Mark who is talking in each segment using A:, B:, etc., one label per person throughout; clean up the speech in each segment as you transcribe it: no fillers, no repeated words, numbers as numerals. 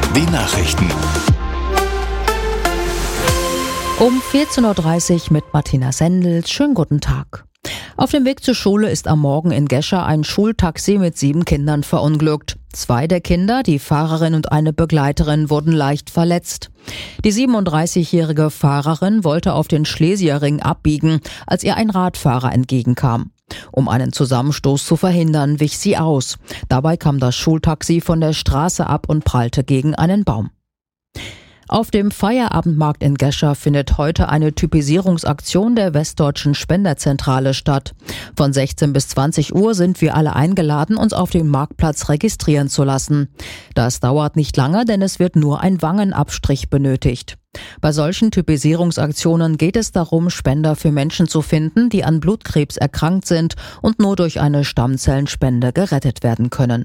A: BMW-Nachrichten.
B: Um 14.30 Uhr mit Martina Sendel. Schönen guten Tag. Auf dem Weg zur Schule ist am Morgen in Gescher ein Schultaxi mit 7 Kindern verunglückt. 2 der Kinder, die Fahrerin und eine Begleiterin, wurden leicht verletzt. Die 37-jährige Fahrerin wollte auf den Schlesierring abbiegen, als ihr ein Radfahrer entgegenkam. Um einen Zusammenstoß zu verhindern, wich sie aus. Dabei kam das Schultaxi von der Straße ab und prallte gegen einen Baum. Auf dem Feierabendmarkt in Gescher findet heute eine Typisierungsaktion der Westdeutschen Spenderzentrale statt. Von 16 bis 20 Uhr sind wir alle eingeladen, uns auf dem Marktplatz registrieren zu lassen. Das dauert nicht lange, denn es wird nur ein Wangenabstrich benötigt. Bei solchen Typisierungsaktionen geht es darum, Spender für Menschen zu finden, die an Blutkrebs erkrankt sind und nur durch eine Stammzellenspende gerettet werden können.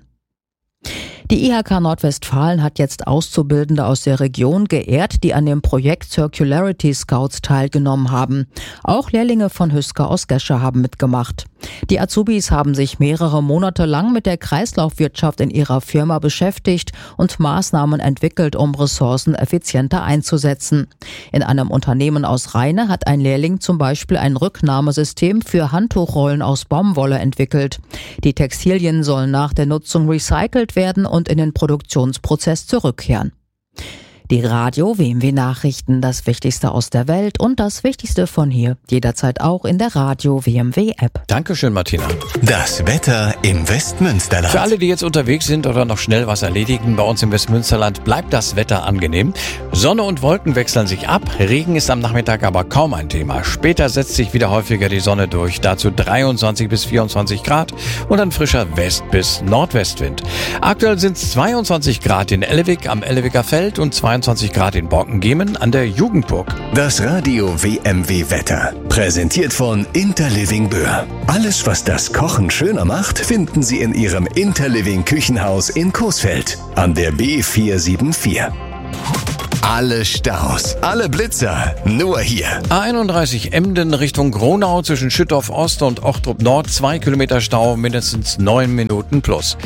B: Die IHK Nordwestfalen hat jetzt Auszubildende aus der Region geehrt, die an dem Projekt Circularity Scouts teilgenommen haben. Auch Lehrlinge von Hüsker aus Gescher haben mitgemacht. Die Azubis haben sich mehrere Monate lang mit der Kreislaufwirtschaft in ihrer Firma beschäftigt und Maßnahmen entwickelt, um Ressourcen effizienter einzusetzen. In einem Unternehmen aus Rheine hat ein Lehrling zum Beispiel ein Rücknahmesystem für Handtuchrollen aus Baumwolle entwickelt. Die Textilien sollen nach der Nutzung recycelt werden und in den Produktionsprozess zurückkehren. Die Radio WMW Nachrichten, das Wichtigste aus der Welt und das Wichtigste von hier, jederzeit auch in der Radio WMW App.
C: Dankeschön, Martina.
A: Das Wetter im Westmünsterland.
C: Für alle, die jetzt unterwegs sind oder noch schnell was erledigen, bei uns im Westmünsterland bleibt das Wetter angenehm. Sonne und Wolken wechseln sich ab, Regen ist am Nachmittag aber kaum ein Thema. Später setzt sich wieder häufiger die Sonne durch, dazu 23 bis 24 Grad und ein frischer West- bis Nordwestwind. Aktuell sind es 22 Grad in Ellewig am Ellewiger Feld und 22 Grad in Borkengemen an der Jugendburg.
A: Das Radio WMW Wetter. Präsentiert von Interliving Böhr. Alles, was das Kochen schöner macht, finden Sie in Ihrem Interliving Küchenhaus in Coesfeld an der B474. Alle Staus, alle Blitzer, nur hier.
C: A31 Emden Richtung Gronau zwischen Schüttorf Ost und Ochtrup Nord, 2 Kilometer Stau, mindestens 9 Minuten plus.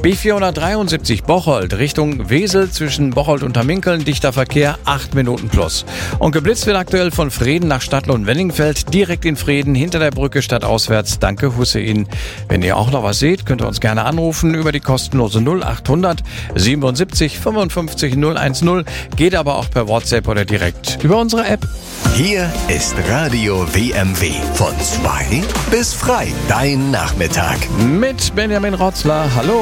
C: B473 Bocholt Richtung Wesel zwischen Bocholt und Hamminkeln, dichter Verkehr, 8 Minuten plus. Und geblitzt wird aktuell von Vreden nach Stadtlohn-Wenningfeld, direkt in Vreden, hinter der Brücke stadtauswärts. Danke Hussein. Wenn ihr auch noch was seht, könnt ihr uns gerne anrufen über die kostenlose 0800 77 55 010. Geht aber auch per WhatsApp oder direkt über unsere App.
A: Hier ist Radio WMW. Von 2 bis frei. Dein Nachmittag.
C: Mit Benjamin Rotzler. Hallo.